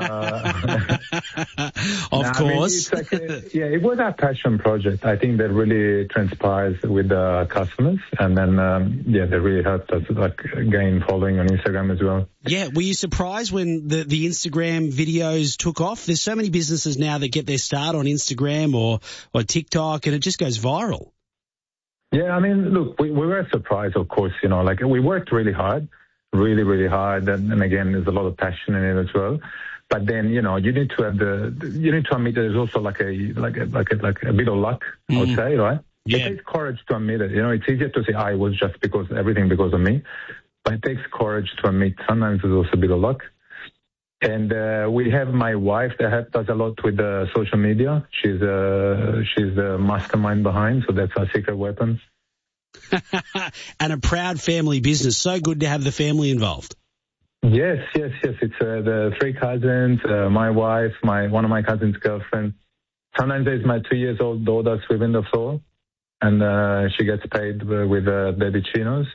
Of course. I mean, it was our passion project. I think that really transpires with the customers, and then they really helped us gain following on Instagram as well. Yeah, were you surprised when the Instagram videos took off? There's so many businesses now that get their start on Instagram or TikTok, and it just goes viral. Yeah, I mean, look, we were surprised, of course. We worked really hard. Really, really hard, and again, there's a lot of passion in it as well. But then, you need to have you need to admit there's also like a bit of luck, I would say, right? Yeah. It takes courage to admit it. It's easier to say, it was just everything because of me, but it takes courage to admit sometimes there's also a bit of luck. And we have my wife that helped us a lot with social media. She's the mastermind behind, so that's our secret weapon. And a proud family business. So good to have the family involved. Yes. It's the 3 cousins, my wife, one of my cousins' girlfriend. Sometimes there's my 2-year-old daughter sweeping the floor, and she gets paid with baby chinos.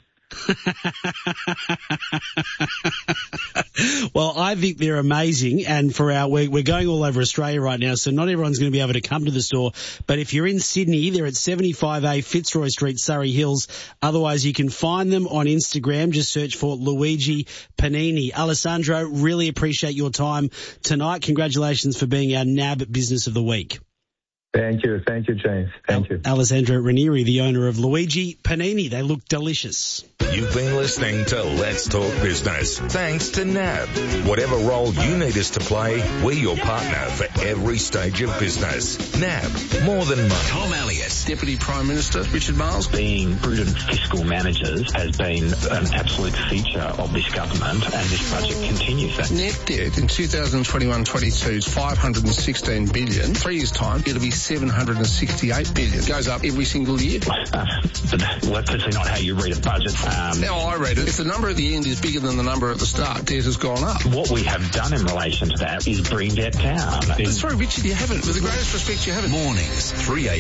Well, I think they're amazing, and we're going all over Australia right now, so not everyone's going to be able to come to the store, but if you're in Sydney, they're at 75A Fitzroy Street, Surrey Hills. Otherwise, you can find them on Instagram. Just search for Luigi Panini. Alessandro, really appreciate your time tonight. Congratulations for being our NAB Business of the Week. Thank you, James. Thank you. Alessandro Ranieri, the owner of Luigi Panini. They look delicious. You've been listening to Let's Talk Business. Thanks to NAB. Whatever role you need us to play, we're your partner for every stage of business. NAB, more than money. Tom Elliott, Deputy Prime Minister. Richard Marles. Being prudent fiscal managers has been an absolute feature of this government, and this budget continues that. Net debt in 2021-22 is $516 billion. 3 years' time, it'll be $768 million. It goes up every single year. Well, that's actually not how you read a budget. Now I read it. If the number at the end is bigger than the number at the start, debt has gone up. What we have done in relation to that is bring debt down. Sorry, Richard, you haven't. With the greatest respect, you haven't. Mornings,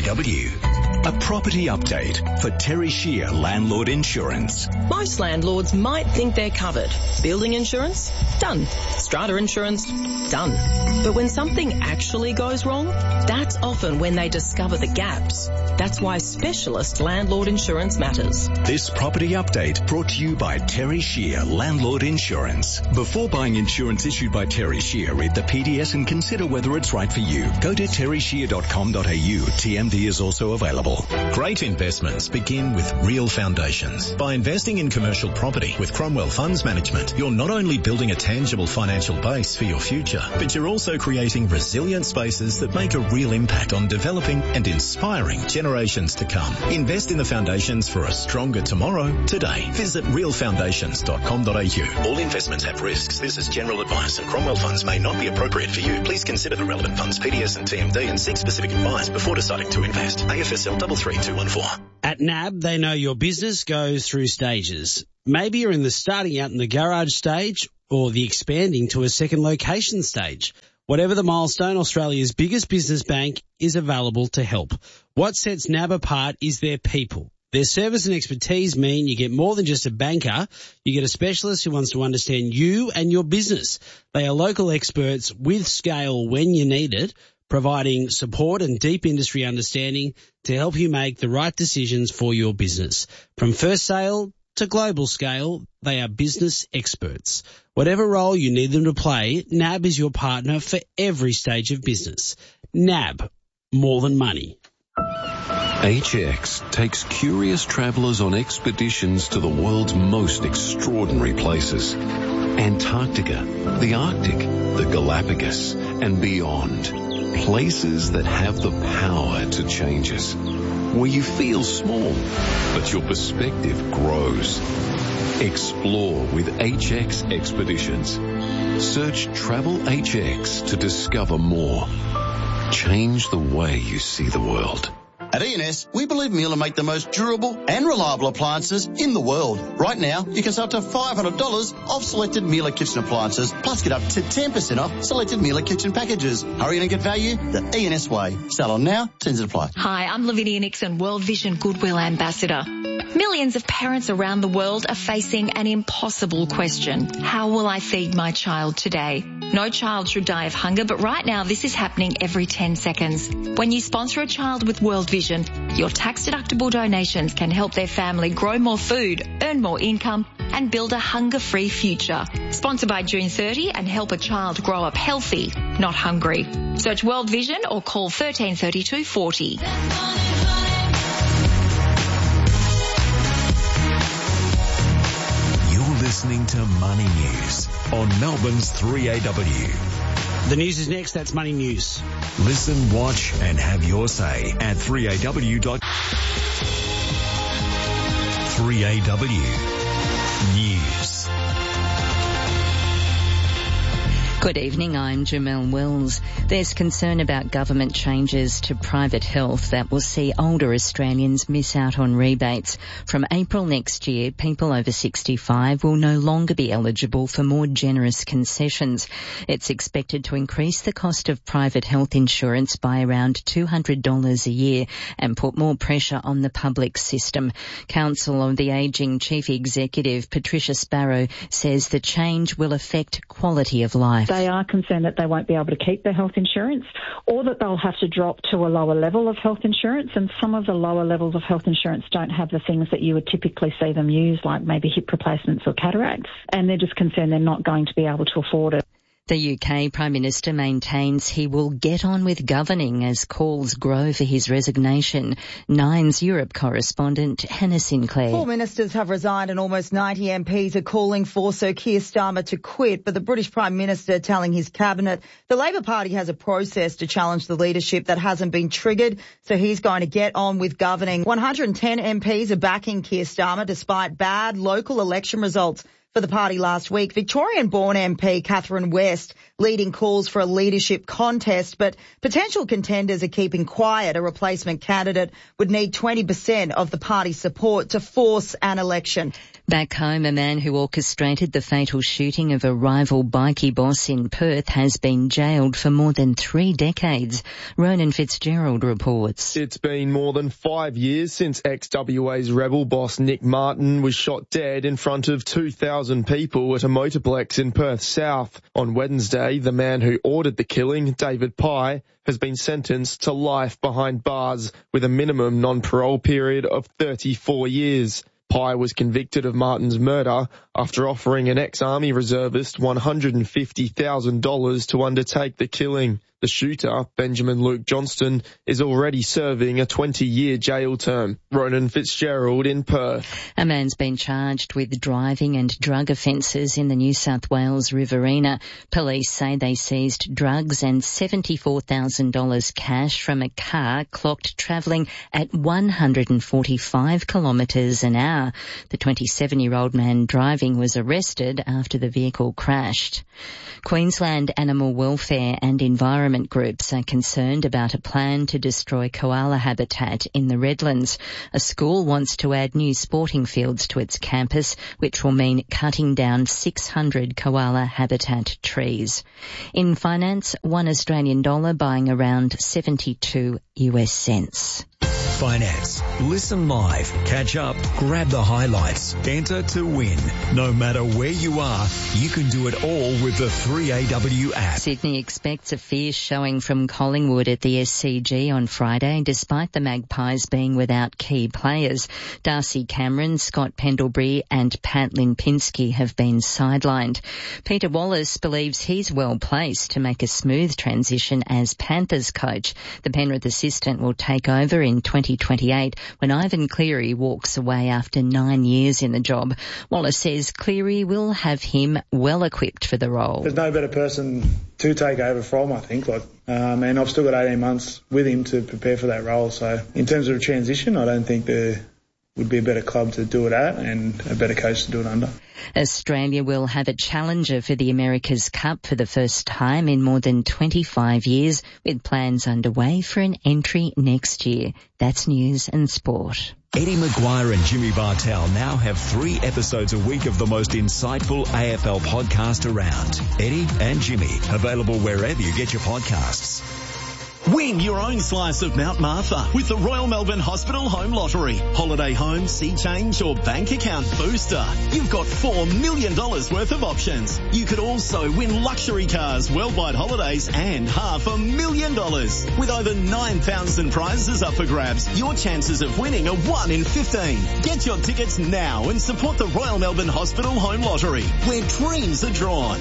3AW. A property update for Terry Shear Landlord Insurance. Most landlords might think they're covered. Building insurance? Done. Strata insurance? Done. But when something actually goes wrong, that's often when they discover the gaps. That's why specialist landlord insurance matters. This property update brought to you by Terry Shear Landlord Insurance. Before buying insurance issued by Terry Shear, read the PDS and consider whether it's right for you. Go to terryshear.com.au. TMD is also available. Great investments begin with real foundations. By investing in commercial property with Cromwell Funds Management, you're not only building a tangible financial base for your future, but you're also creating resilient spaces that make a real impact on developing and inspiring generations to come. Invest in the foundations for a stronger tomorrow today. Visit realfoundations.com.au. All investments have risks. This is general advice, and Cromwell Funds may not be appropriate for you. Please consider the relevant funds, PDS and TMD, and seek specific advice before deciding to invest. AFSL 33214. At NAB, they know your business goes through stages. Maybe you're in the starting out in the garage stage or the expanding to a second location stage. Whatever the milestone, Australia's biggest business bank is available to help. What sets NAB apart is their people. Their service and expertise mean you get more than just a banker. You get a specialist who wants to understand you and your business. They are local experts with scale when you need it, providing support and deep industry understanding to help you make the right decisions for your business. From first sale to global scale, they are business experts. Whatever role you need them to play, NAB is your partner for every stage of business. NAB, more than money. HX takes curious travellers on expeditions to the world's most extraordinary places. Antarctica, the Arctic, the Galapagos, and beyond. Places that have the power to change us. Where you feel small, but your perspective grows. Explore with HX Expeditions. Search Travel HX to discover more. Change the way you see the world. At E&S, we believe Miele make the most durable and reliable appliances in the world. Right now, you can save up to $500 off selected Miele kitchen appliances, plus get up to 10% off selected Miele kitchen packages. Hurry in and get value the E&S way. Sell on now, terms apply. Hi, I'm Lavinia Nixon, World Vision Goodwill Ambassador. Millions of parents around the world are facing an impossible question. How will I feed my child today? No child should die of hunger, but right now this is happening every 10 seconds. When you sponsor a child with World Vision, your tax-deductible donations can help their family grow more food, earn more income, and build a hunger-free future. Sponsor by June 30 and help a child grow up healthy, not hungry. Search World Vision or call 1332 40. Listening to Money News on Melbourne's 3AW. The news is next. That's Money News. Listen, watch and have your say at 3AW. 3AW News. Good evening, I'm Jamelle Wills. There's concern about government changes to private health that will see older Australians miss out on rebates. From April next year, people over 65 will no longer be eligible for more generous concessions. It's expected to increase the cost of private health insurance by around $200 a year and put more pressure on the public system. Council of the Ageing Chief Executive Patricia Sparrow says the change will affect quality of life. They are concerned that they won't be able to keep their health insurance or that they'll have to drop to a lower level of health insurance, and some of the lower levels of health insurance don't have the things that you would typically see them use, like maybe hip replacements or cataracts, and they're just concerned they're not going to be able to afford it. The UK Prime Minister maintains he will get on with governing as calls grow for his resignation. Nine's Europe correspondent Hannah Sinclair. 4 ministers have resigned and almost 90 MPs are calling for Sir Keir Starmer to quit, but the British Prime Minister telling his cabinet the Labor Party has a process to challenge the leadership that hasn't been triggered, so he's going to get on with governing. 110 MPs are backing Keir Starmer despite bad local election results for the party last week. Victorian-born MP Catherine West leading calls for a leadership contest, but potential contenders are keeping quiet. A replacement candidate would need 20% of the party's support to force an election. Back home, a man who orchestrated the fatal shooting of a rival bikie boss in Perth has been jailed for more than 3 decades. Ronan Fitzgerald reports. It's been more than 5 years since ex-WA's rebel boss Nick Martin was shot dead in front of 2,000 people at a motorplex in Perth South. On Wednesday, the man who ordered the killing, David Pye, has been sentenced to life behind bars with a minimum non-parole period of 34 years. Pye was convicted of Martin's murder after offering an ex-army reservist $150,000 to undertake the killing. The shooter, Benjamin Luke Johnston, is already serving a 20-year jail term. Ronan Fitzgerald in Perth. A man's been charged with driving and drug offences in the New South Wales Riverina. Police say they seized drugs and $74,000 cash from a car clocked travelling at 145 kilometres an hour. The 27-year-old man driving was arrested after the vehicle crashed. Queensland Animal Welfare and Environment groups are concerned about a plan to destroy koala habitat in the Redlands. A school wants to add new sporting fields to its campus, which will mean cutting down 600 koala habitat trees. In finance, $1 Australian buying around 72 US cents. Finance. Listen live, catch up, grab the highlights, enter to win. No matter where you are, you can do it all with the 3AW app. Sydney expects a fierce showing from Collingwood at the SCG on Friday, despite the Magpies being without key players. Darcy Cameron, Scott Pendlebury and Pat Lipinski have been sidelined. Peter Wallace believes he's well placed to make a smooth transition as Panthers coach. The Penrith assistant will take over in 2028 when Ivan Cleary walks away after 9 years in the job. Wallace says Cleary will have him well equipped for the role. There's no better person to take over from, I think. And I've still got 18 months with him to prepare for that role. So in terms of transition, I don't think there would be a better club to do it at and a better coach to do it under. Australia will have a challenger for the America's Cup for the first time in more than 25 years, with plans underway for an entry next year. That's news and sport. Eddie Maguire and Jimmy Bartell now have 3 episodes a week of the most insightful AFL podcast around. Eddie and Jimmy, available wherever you get your podcasts. Win your own slice of Mount Martha with the Royal Melbourne Hospital Home Lottery. Holiday home, sea change or bank account booster. You've got $4 million worth of options. You could also win luxury cars, worldwide holidays and $500,000. With over 9,000 prizes up for grabs, your chances of winning are 1 in 15. Get your tickets now and support the Royal Melbourne Hospital Home Lottery, where dreams are drawn.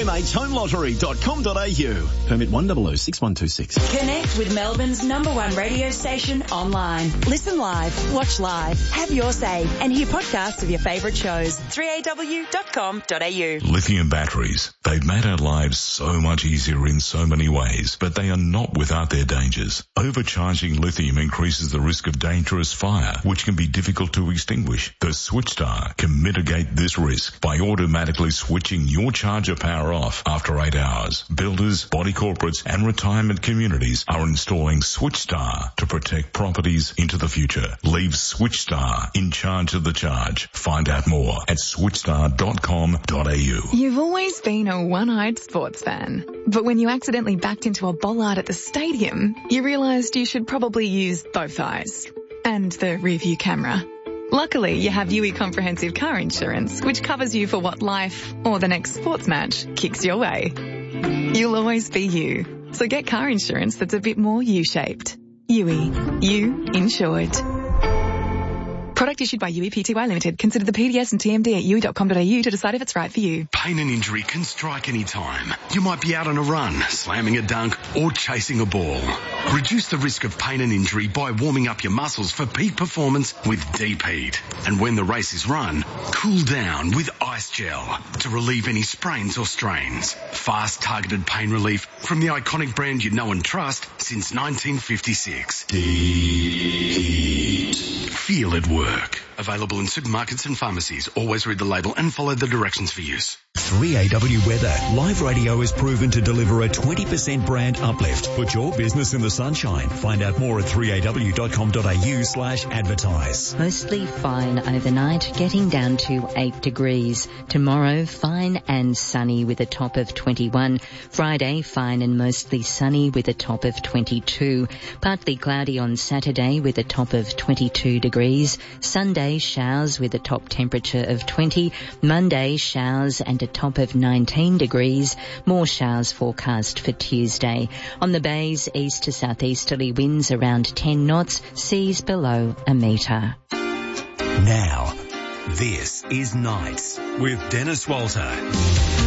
rmhhomelottery.com.au. Permit 1006126. Connect with Melbourne's #1 radio station online. Listen live, watch live, have your say, and hear podcasts of your favourite shows. 3aw.com.au. Lithium batteries. They've made our lives so much easier in so many ways, but they are not without their dangers. Overcharging lithium increases the risk of dangerous fire, which can be difficult to extinguish. The SwitchStar can mitigate this risk by automatically switching your charger power off after 8 hours. Builders, body corporates, and retirement communities are installing SwitchStar to protect properties into the future. Leave SwitchStar in charge of the charge. Find out more at switchstar.com.au. You've always been a one-eyed sports fan, but when you accidentally backed into a bollard at the stadium, you realised you should probably use both eyes and the rear-view camera. Luckily, you have UE Comprehensive Car Insurance, which covers you for what life or the next sports match kicks your way. You'll always be you. So get car insurance that's a bit more U-shaped. UE. You insured. Product issued by UE Pty Limited. Consider the PDS and TMD at UE.com.au to decide if it's right for you. Pain and injury can strike any time. You might be out on a run, slamming a dunk, or chasing a ball. Reduce the risk of pain and injury by warming up your muscles for peak performance with Deep Heat. And when the race is run, cool down with Ice Gel to relieve any sprains or strains. Fast, targeted pain relief from the iconic brand you know and trust since 1956. Deep Heat. Feel it work. Available in supermarkets and pharmacies. Always read the label and follow the directions for use. 3AW Weather. Live radio is proven to deliver a 20% brand uplift. Put your business in the sunshine. Find out more at 3aw.com.au/advertise. Mostly fine overnight, getting down to 8 degrees. Tomorrow, fine and sunny with a top of 21. Friday, fine and mostly sunny with a top of 22. Partly cloudy on Saturday with a top of 22 degrees. Sunday, showers with a top temperature of 20. Monday, showers and a top of 19 degrees. More showers forecast for Tuesday. On the bays, east to southeasterly winds around 10 knots, seas below a metre. Now, this is Nights with Dennis Walter.